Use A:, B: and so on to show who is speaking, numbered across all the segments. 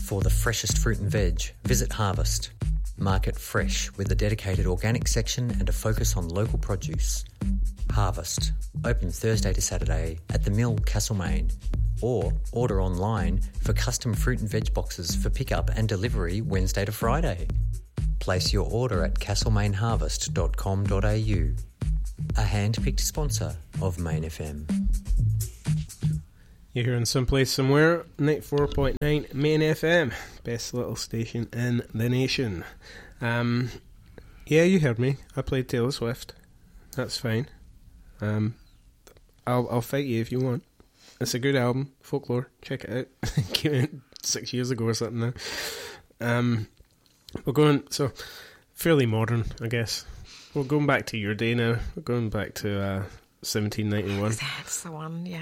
A: For the freshest fruit and veg, visit Harvest. Market fresh with a dedicated organic section and a focus on local produce. Harvest. Open Thursday to Saturday at the Mill, Castlemaine. Or order online for custom fruit and veg boxes for pickup and delivery Wednesday to Friday. Place your order at castlemaineharvest.com.au. A hand-picked sponsor of Main FM.
B: You're hearing Someplace Somewhere, 94.9 Main FM, best little station in the nation. Yeah, you heard me. I played Taylor Swift. That's fine. I'll fight you if you want. It's a good album, Folklore. Check it out. Came out 6 years ago or something now. We're going, so, fairly modern, I guess. We're going back to your day now. We're going back to 1791.
C: That's the one, yeah.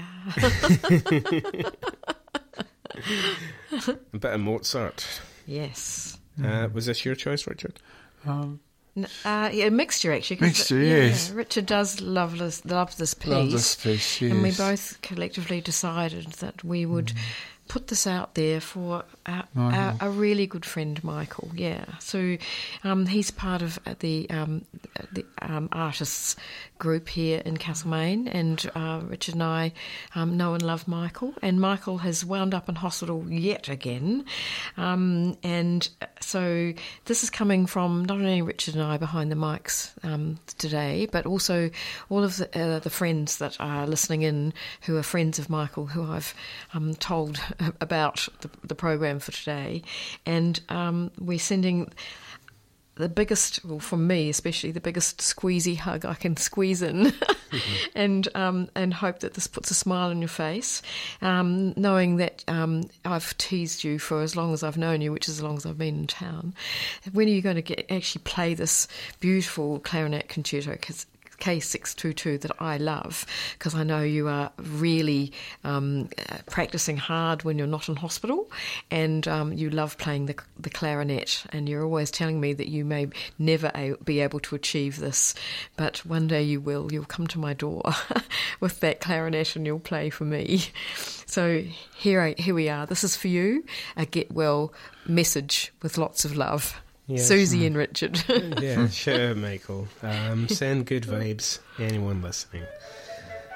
B: A bit of Mozart.
C: Yes.
B: Was this your choice, Richard?
C: Yeah, mixture actually.
D: Mixture, yes.
C: Richard does love this piece.
D: Love this piece, yes.
C: And we both collectively decided that we would put this out there for a really good friend, Michael. Yeah, so he's part of the artists group here in Castlemaine, and Richard and I know and love Michael, and Michael has wound up in hospital yet again, and so this is coming from not only Richard and I behind the mics today, but also all of the friends that are listening in who are friends of Michael, who I've told about the program for today, and we're sending the biggest, well, for me especially, the biggest squeezy hug I can squeeze in, and hope that this puts a smile on your face, knowing that I've teased you for as long as I've known you, which is as long as I've been in town. When are you going to actually play this beautiful clarinet concerto? Because K622 that I love, because I know you are really practicing hard when you're not in hospital, and you love playing the clarinet, and you're always telling me that you may never be able to achieve this, but one day you will. You'll come to my door with that clarinet and you'll play for me. So here we are. This is for you, a get well message with lots of love. Yes. Susie and Richard.
B: Yeah, sure, Michael. Send good vibes, anyone listening.